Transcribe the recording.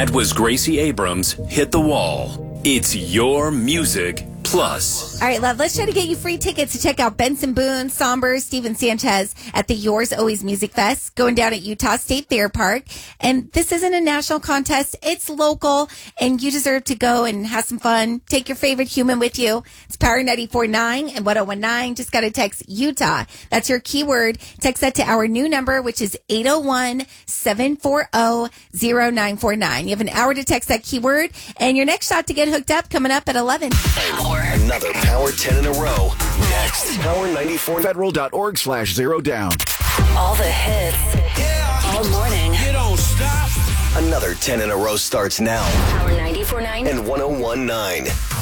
That was Gracie Abrams' Hit the Wall. It's your music plus. All right, love, let's try to get you free tickets to check out Benson Boone, Somber, Steven Sanchez at the Yours Always Music Fest going down at Utah State Fair Park. And this isn't a national contest. It's local, and you deserve to go and have some fun. Take your favorite human with you. It's Power 94.9 and 1019. Just got to text Utah. That's your keyword. Text that to our new number, which is 801-740-0949. You have an hour to text that keyword, and your next shot to get hooked up coming up at 11. Another Power 10 in a row. Next. Power94federal.org/0 down. All the hits. Yeah. All morning. You don't stop. Another 10 in a row starts now. Power 94.9 and 1019.